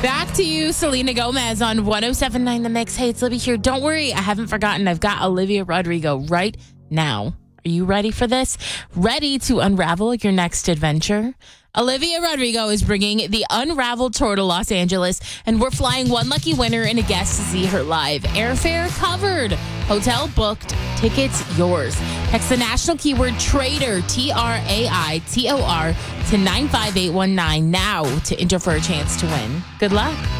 Back to you, Selena Gomez on 107.9 The Mix. Hey, it's Libby here. Don't worry, I haven't forgotten. I've got Olivia Rodrigo right now. Are you ready for this? Ready to unravel your next adventure? Olivia Rodrigo is bringing the Unravel Tour to Los Angeles, and we're flying one lucky winner and a guest to see her live. Airfare covered. Hotel booked. Tickets yours. Text the national keyword TRAITOR, TRAITOR, to 95819 now to enter for a chance to win. Good luck.